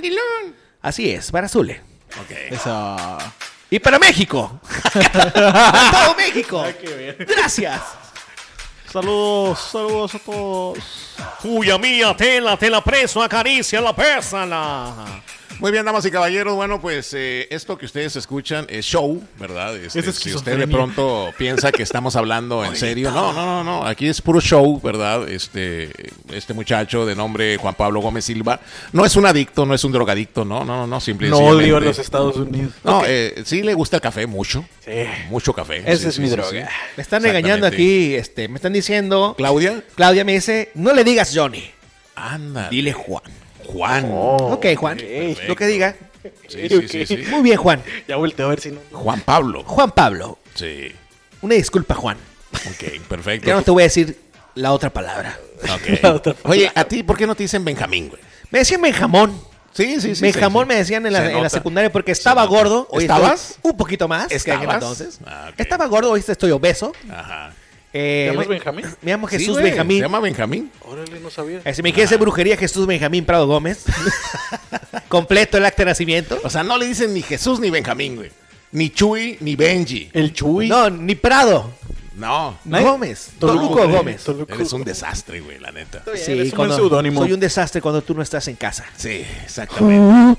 mandilón. Así es, para Zule. Ok. Eso. Y para México. Para todo México. Gracias. Saludos a todos. Cuya mía, tela preso, acaricia, pésala. Muy bien, damas y caballeros. Bueno, pues esto que ustedes escuchan es show, ¿verdad? Es si usted de esquizofrenia. pronto piensa que estamos hablando en serio, no. Aquí es puro show, ¿verdad? Este muchacho de nombre Juan Pablo Gómez Silva no es un adicto, no es un drogadicto, no, No simplemente. odio a los Estados Unidos. No, sí le gusta el café mucho. Sí. Mucho café. Esa Sí, es sí, mi sí, droga. sí. Me están regañando aquí, me están diciendo. ¿Claudia? Claudia me dice, no le digas Johnny. Anda. Dile Juan. Juan. Ok, Juan. Ok. Lo que diga. Sí. Muy bien, Juan. Ya volteo a ver si no. Juan Pablo. Juan Pablo. Sí. Una disculpa, Juan. Ok, perfecto. Ya no te voy a decir la otra palabra. Ok. Oye, ¿a ti por qué no te dicen Benjamín, güey? Me decían Benjamón. Sí. Benjamón sí. me decían en Se la nota. secundaria porque estaba nota. gordo. Hoy ¿Estabas? estoy un poquito más que en aquel ¿Estabas? entonces. Ah, ok. Estaba gordo, hoy estoy obeso. Ajá. ¿Te llamas Benjamín? Me llamo Sí, Jesús güey, Benjamín. ¿Se llama Benjamín? Órale, no sabía. Si me quiere hacer brujería, Jesús Benjamín Prado Gómez. Completo el acta de nacimiento. O sea, no le dicen ni Jesús ni Benjamín, güey. Ni Chuy ni Benji. El Chuy. No, ni Prado. No. Gómez. Toluco Gómez. Eres un desastre, güey, la neta. Sí, Eres un cuando- seudónimo. soy un desastre cuando tú no estás en casa. Sí, exactamente.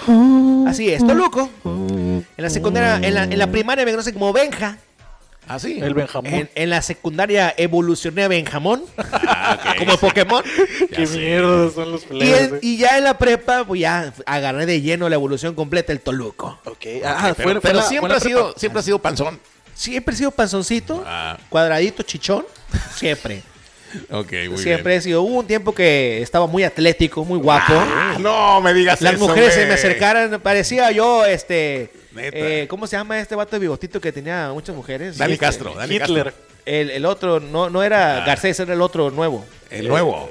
Así es, Toluco. En la secundaria, en la primaria me conocen como Benja. ¿Ah, sí? El Benjamín. En la secundaria evolucioné a Benjamón. Ah, ok. Como Pokémon. Qué mierda son los Y, peleas. y ya en la prepa, pues ya agarré de lleno la evolución completa el Toluco. Ok. Pero siempre ha sido panzón. Siempre he sido panzoncito, Ah. cuadradito, chichón. Siempre. Ok, muy Siempre bien. he sido. Hubo un tiempo que estaba muy atlético, muy guapo. Ah, no me digas Las eso, mujeres se güey. me acercaran, parecía yo, Neta. ¿cómo se llama este vato de bigotito que tenía muchas mujeres? Dani Este, Castro, Dani Hitler. Castro. El otro, no era Garcés, era el otro nuevo. El nuevo.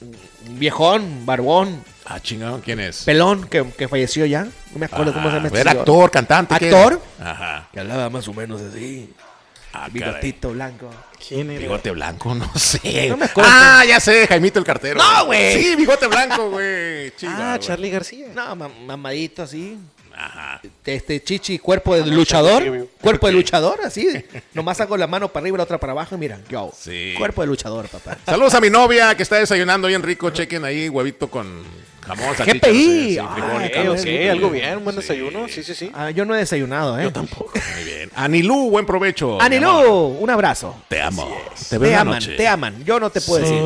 Viejón, barbón, Ah, chingado, ¿quién es? pelón, que falleció ya. No me acuerdo cómo se llama este Era señor. actor, cantante. ¿qué ¿Actor? era? Ajá. Que hablaba más o menos así. Ah, caray. Bigotito blanco. ¿Quién era? Bigote blanco, no sé. No me acuerdo. Ah, ya sé, Jaimito el cartero. No, güey. Sí, bigote blanco, güey. Chiva, güey. Charlie García. No, mamadito así. Ajá. Chichi, cuerpo de luchador. Charlie. Cuerpo de luchador, así. Nomás hago la mano para arriba y la otra para abajo y mira, yo. Sí. Cuerpo de luchador, papá. Saludos a mi novia que está desayunando bien rico. Chequen ahí, huevito con jamón, salchicha, GPI. no sé, frijol, Ay, carne. Ok, algo bien, un buen desayuno. Sí. Ah, yo no he desayunado, ¿eh? Yo tampoco. Muy bien. Anilú, buen provecho. mi amor. Anilú, un abrazo. Te amo. Te veo Te en la aman, noche. te aman. Yo no te puedo decir.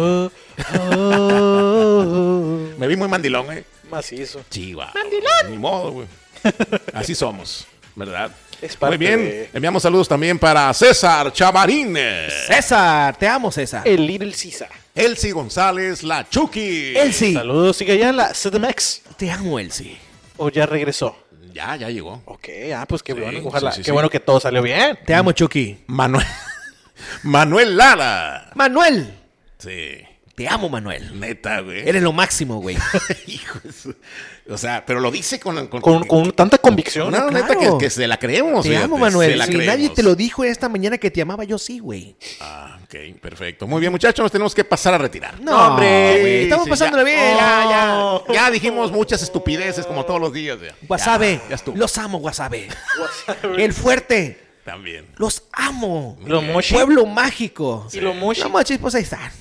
Me vi muy mandilón, Macizo. Chihuahua. Mandilón. Ni modo, güey. Así somos, ¿verdad? Es parte Muy bien. de- Enviamos saludos también para César Chavarín. César, te amo, César. El Little Sisa. Elsie González, la Chucky. Elsie, Saludos, sigue allá en la CDMX. te amo, Elsie. ¿O ya regresó? Ya llegó. Ok, pues qué Sí, bueno. Ojalá. sí, Qué sí. bueno que todo salió bien. Te amo, Chucky. Manuel Lara. Manuel, Sí. te amo, Manuel. Neta, güey. Eres lo máximo, güey. Hijo de su- O sea, pero lo dice con Con tanta convicción. una claro. neta que se la creemos. Te fíjate, amo, se Manuel. la Si creemos. nadie te lo dijo esta mañana que te amaba, yo sí, güey. Ah, ok, perfecto. Muy bien, muchachos, nos tenemos que pasar a retirar. No, hombre, Sí, estamos sí, pasándolo ya. bien. Ya dijimos muchas estupideces como todos los días. Ya. Wasabe, Ya estuvo. los amo, Wasabe. El fuerte, También. los amo. Lo mochi. Pueblo mágico. Y lo mochi. Los mochis, pues ahí están.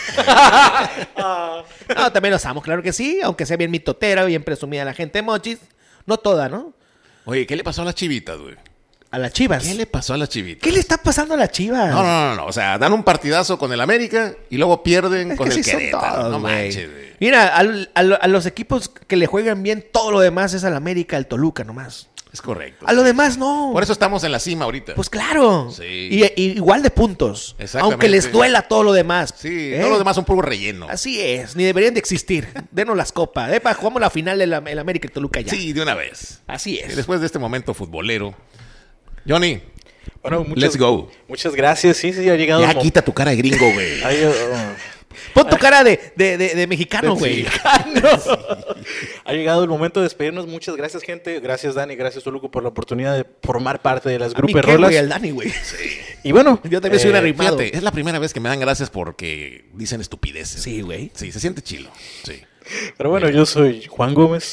No, también los amo, claro que sí. Aunque sea bien mitotera, bien presumida la gente de mochis. No toda, ¿no? Oye, ¿qué le pasó a las chivitas, güey? A las chivas. ¿Qué le pasó a las chivitas? ¿Qué le está pasando a las chivas? No. O sea, dan un partidazo con el América y luego pierden Es con que el sí son Querétaro. todos, No güey. manches, güey. Mira, a los equipos que le juegan bien, todo lo demás es al América, al Toluca nomás. Es correcto. A lo demás no. Por eso estamos en la cima ahorita. Pues claro. Sí. Y igual de puntos. Exactamente. Aunque les duela todo lo demás. Sí, ¿Eh? todos los demás son puro relleno. Así es. Ni deberían de existir. Denos las copas. Jugamos la final del el América y el Toluca ya. Sí, de una vez. Así Y es. después de este momento futbolero. Johnny, Bueno, let's go. Muchas gracias. Sí, ha llegado. Ya el mo- quita tu cara de gringo, güey. Pon tu cara de mexicano, güey. Ha llegado el momento de despedirnos. Muchas gracias, gente. Gracias, Dani. Gracias, Toluco, por la oportunidad de formar parte de las A mí grupos qué, rolas. güey, al Dani, güey. Y bueno, Yo también soy un arrimado. Fíjate, es la primera vez que me dan gracias porque dicen estupideces. Sí, güey. Sí, se siente chilo. Sí. pero bueno, yo soy Juan Gómez.